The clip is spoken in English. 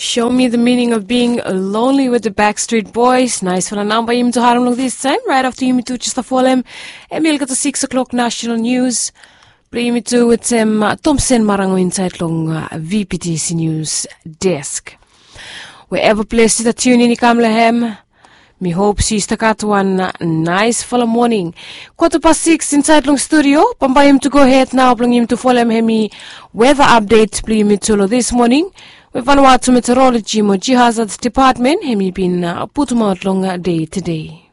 Show me the meaning of being lonely with the Backstreet Boys. Nice for the number him to harm long this time. Right after you to just follow him. Emil got the 6 o'clock national news. Bring me to with Thompson Marango inside long VPTC news desk. Wherever place to tune in Kamlahem. Me hope si stakat one nice full morning. 6:15 inside long studio. Pambay him to go ahead now. Bring him to follow him weather update. Bring me to this morning. We Vanuatu Meteorology mo Hazards Department. Hemi been put out long day today.